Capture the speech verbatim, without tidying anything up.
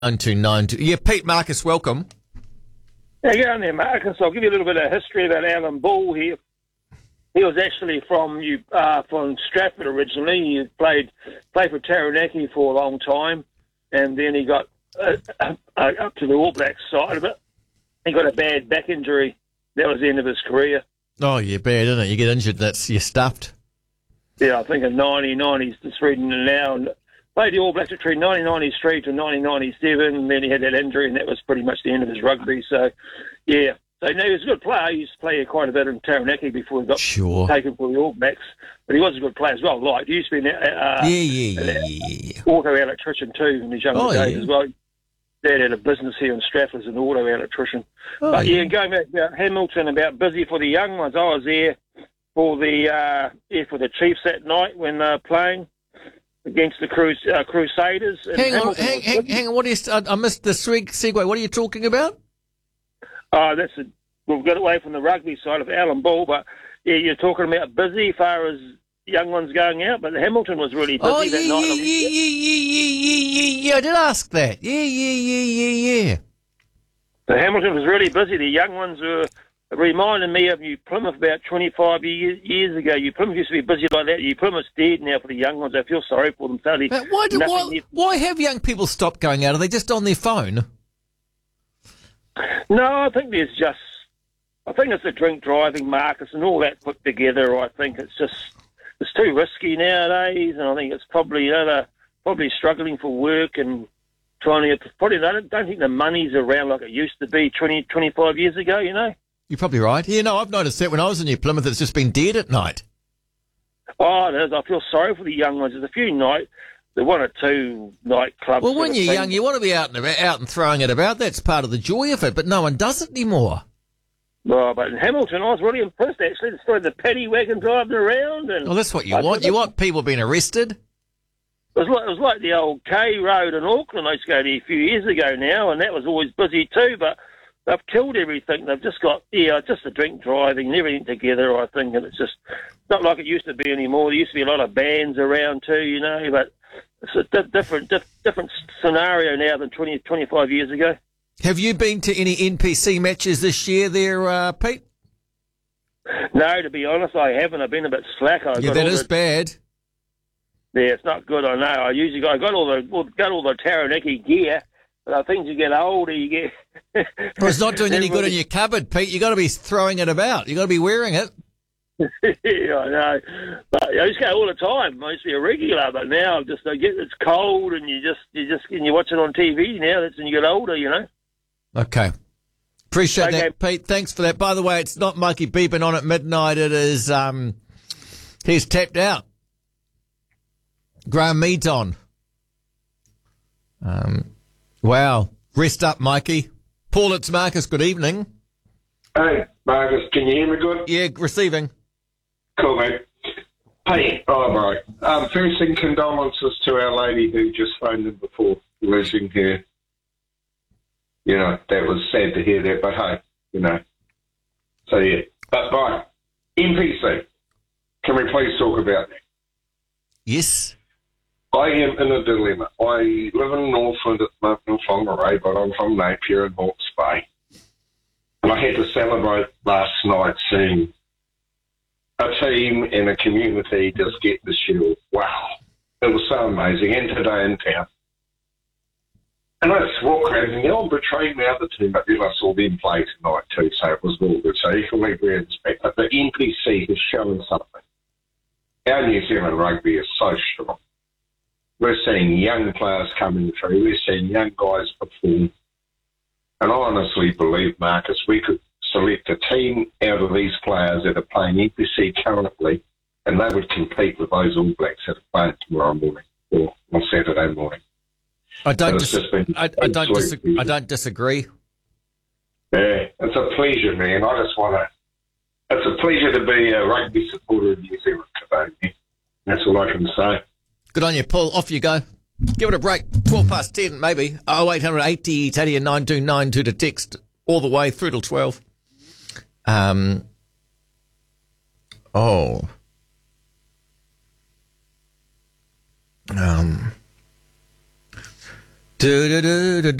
nine two nine two. Yeah, Pete Marcus, welcome. Yeah, get on there, Marcus. I'll give you a little bit of history about Alan Ball here. He was actually from you uh, from Stratford originally. He played played for Taranaki for a long time, and then he got uh, uh, up to the All Blacks side of it. He got a bad back injury. That was the end of his career. Oh, yeah, bad, isn't it? You get injured, that's you're stuffed. Yeah, I think in nineteen ninety, just reading it now, and played the All Blacks between nineteen ninety-three to nineteen ninety-seven, and then he had that injury, and that was pretty much the end of his rugby. So, yeah. So, no, he was a good player. He used to play quite a bit in Taranaki before he got sure. taken for the All Blacks. But he was a good player as well. Like, he used to be an uh, yeah, yeah, yeah, yeah. auto electrician too in his younger oh, days yeah. as well. Dad had a business here in Stratford as an auto electrician. Oh, but, yeah, yeah. going back about Hamilton, about busy for the young ones, I was there for the, uh, yeah, for the Chiefs that night when they were playing against the Crus- uh, Crusaders. And Hang on, Hamilton hang, was hang, busy. hang on. What is? I, I missed the swig segue. What are you talking about? Oh, that's a, we've got away from the rugby side of Alan Ball, but yeah, you're talking about busy as far as young ones going out, but Hamilton was really busy Oh, yeah, that yeah, night. yeah, yeah, yeah, yeah, yeah, yeah, yeah. I did ask that. Yeah, yeah, yeah, yeah, yeah. So Hamilton was really busy. The young ones were reminding me of New Plymouth about twenty-five years, years ago. New Plymouth used to be busy like that. New Plymouth's dead now for the young ones. I feel sorry for them. Totally. But why, do, why, why have young people stopped going out? Are they just on their phone? No, I think there's just, I think it's the drink driving, Marcus, and all that put together. I think it's just, it's too risky nowadays, and I think it's probably, you know, they're probably struggling for work and trying to, probably, I don't, don't think the money's around like it used to be twenty, twenty-five years ago, you know? You're probably right. Yeah, no, I've noticed that when I was in New Plymouth, it's just been dead at night. Oh, it is. I feel sorry for the young ones. There's a few night, the one or two nightclubs. Well, when sort of you're thing. young, you want to be out and about, out and throwing it about. That's part of the joy of it, but no one does it anymore. Oh, but in Hamilton, I was really impressed, actually. They started the paddy wagon driving around. And Well, that's what you I want. thought You it- want people being arrested. It was, like, it was like the old K Road in Auckland. I used to go there a few years ago now, and that was always busy too, but they've killed everything. They've just got, yeah, just the drink driving and everything together, I think, and it's just not like it used to be anymore. There used to be a lot of bands around too, you know, but it's a di- different dif- different scenario now than twenty, twenty-five years ago. Have you been to any N P C matches this year there, uh, Pete? No, to be honest, I haven't. I've been a bit slack. I Yeah, got that all is the, bad. Yeah, it's not good. I know. I usually got, I got all the well, got all the Taranaki gear, but I think as you get older, you get. Well, it's not doing any good in your cupboard, Pete. You got to be throwing it about. You got to be wearing it. Yeah, I know. But I used to go all the time. I used to be a regular, but now I'm just I get it's cold, and you just you just and you watch it on T V now. That's when you get older, you know. Okay. Appreciate Okay. that, Pete. Thanks for that. By the way, it's not Mikey beeping on at midnight. It is, um, he's tapped out. Graham Mead's on. Um, wow. Rest up, Mikey. Paul, it's Marcus. Good evening. Hey, Marcus, can you hear me good? Yeah, receiving. Cool, mate. Hey, oh, right. Um, first thing, condolences to our lady who just phoned in before losing her. You know, that was sad to hear that, but hey, you know. So, yeah. But, right, N P C. Can we please talk about that? Yes. I am in a dilemma. I live in Northland at the moment in Whangarei, but I'm from Napier and Hawke's Bay. And I had to celebrate last night seeing a team and a community just get the shield. Wow. It was so amazing. And today in town. And I just walked around and yelled, betrayed my other team, but then I saw them play tonight too, so it was all good. So equally we respect. But the N P C has shown something. Our New Zealand rugby is so strong. We're seeing young players coming through. We're seeing young guys perform. And I honestly believe, Marcus, we could select a team out of these players that are playing N P C currently, and they would compete with those All Blacks that are playing tomorrow morning or on Saturday morning. I don't, But it's dis- just been I, I, don't absolute disagree. I pleasure. don't disagree. Yeah, it's a pleasure, man. I just want to... It's a pleasure to be a rugby supporter of New Zealand today, man. That's all I can say. Good on you, Paul. Off you go. Give it a break. twelve past ten, maybe. oh eight hundred eighty, Teddy and nine two nine two to text all the way through till twelve. Um. Oh. Do, do, do, do,